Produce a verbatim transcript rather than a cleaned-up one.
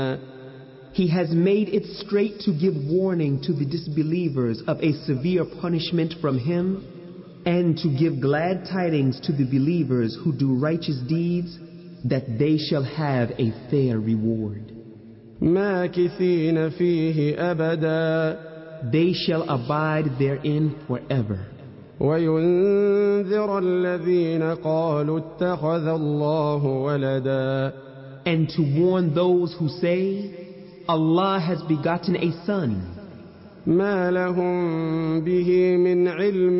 He has made it straight to give warning to the disbelievers of a severe punishment from Him, and to give glad tidings to the believers who do righteous deeds, that they shall have a fair reward. ماكثين فيه أبدا. They shall abide therein forever. وينذر الذين قالوا اتخذ الله ولدا. And to warn those who say, Allah has begotten a son. ما لهم به من علم